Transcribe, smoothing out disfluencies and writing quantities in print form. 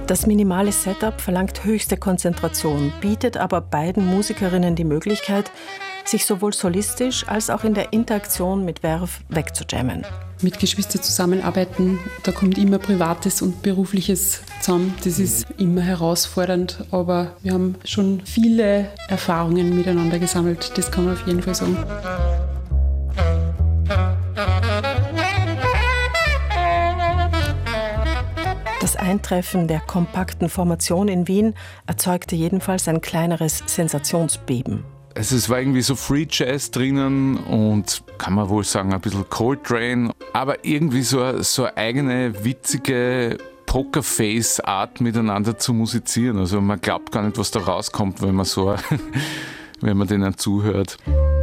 Das minimale Setup verlangt höchste Konzentration, bietet aber beiden Musikerinnen die Möglichkeit, sich sowohl solistisch als auch in der Interaktion mit Verve wegzujammen. Mit Geschwistern zusammenarbeiten, da kommt immer Privates und Berufliches zusammen. Das ist immer herausfordernd, aber wir haben schon viele Erfahrungen miteinander gesammelt, das kann man auf jeden Fall sagen. Das Eintreffen der kompakten Formation in Wien erzeugte jedenfalls ein kleineres Sensationsbeben. Also es war irgendwie so Free Jazz drinnen und kann man wohl sagen ein bisschen Coltrane, aber irgendwie so eine eigene witzige Pokerface-Art miteinander zu musizieren. Also man glaubt gar nicht, was da rauskommt, wenn man denen zuhört.